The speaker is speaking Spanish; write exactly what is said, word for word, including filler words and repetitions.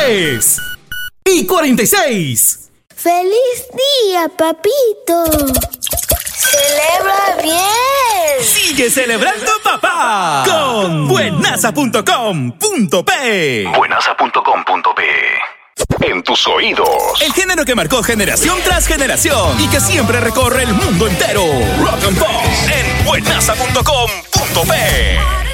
tres y cuarenta y seis. ¡Feliz día, papito! ¡Celebra bien! ¡Sigue celebrando, papá! Con buenaza punto com punto pe. buenaza punto com punto pe. En tus oídos. El género que marcó generación tras generación y que siempre recorre el mundo entero. Rock and Pop en buenaza punto com punto pe.